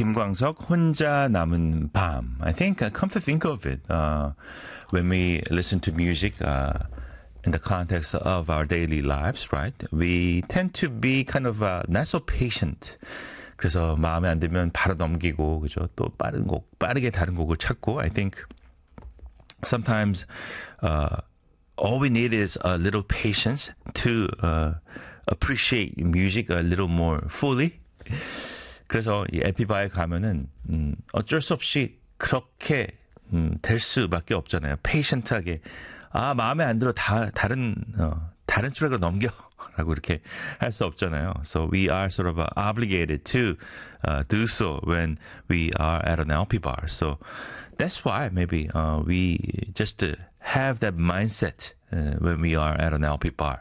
김광석 혼자 남은 밤. I think, come to think of it, when we listen to music in the context of our daily lives, right? We tend to be kind of not so patient. 그래서 마음에 안 들면 바로 넘기고, 그죠? 또 빠르게 다른 곡을 찾고. I think sometimes all we need is a little patience to appreciate music a little more fully. 그래서 이 LP바에 가면은 어쩔 수 없이 그렇게 될 수밖에 없잖아요. 페이션트하게 마음에 안 들어 다른 트랙으로 넘겨라고 이렇게 할 수 없잖아요. So we are sort of obligated to do so when we are at an LP bar. So that's why maybe we just have that mindset when we are at an LP bar.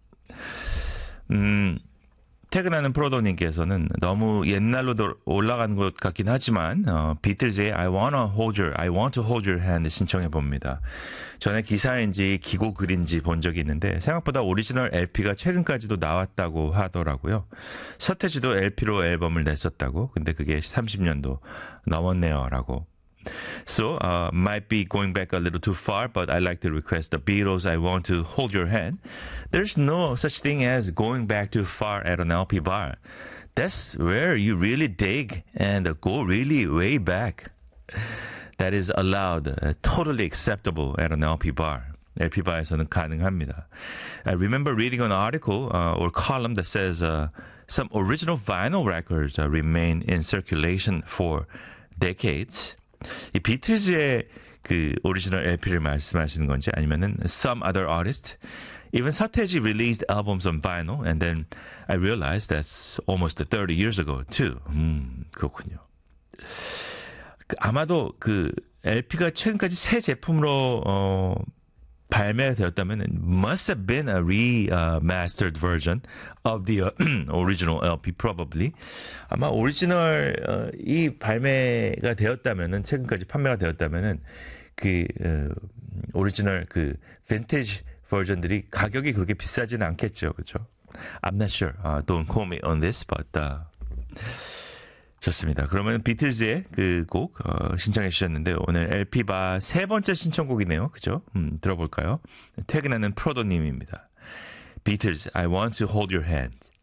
퇴근하는 프로도님께서는 너무 옛날로 올라간 것 같긴 하지만 비틀즈의 I want to hold your hand 신청해 봅니다. 전에 기사인지 기고글인지 본 적이 있는데 생각보다 오리지널 LP가 최근까지도 나왔다고 하더라고요. 서태지도 LP로 앨범을 냈었다고. 근데 그게 30년도 넘었네요 라고. So, might be going back a little too far, but I like to request the Beatles, I want to hold your hand. There's no such thing as going back too far at an LP bar. That's where you really dig and go really way back. That is allowed, totally acceptable at an LP bar. LP bar에서는 가능합니다. I remember reading an article or column that says some original vinyl records remain in circulation for decades. 이 비틀즈의 그 오리지널 LP를 말씀하시는 건지 아니면은 some other artist, even 서태지 released albums on vinyl, and then I realized that's almost 30 years ago too. 그렇군요. 아마도 그 LP가 최근까지 새 제품으로 발매가 되었다면 must have been a remastered version of the original LP probably. 아마 오리지널 이 발매가 되었다면은 최근까지 판매가 되었다면은 그 오리지널 그 빈티지 버전들이 가격이 그렇게 비싸지는 않겠죠. 그렇죠? I'm not sure. Don't quote me on this, but 좋습니다. 그러면 비틀즈의 그 곡 신청해 주셨는데 오늘 LP바 세 번째 신청곡이네요. 그죠? 들어볼까요? 퇴근하는 프로도님입니다. 비틀즈, I want to hold your hand.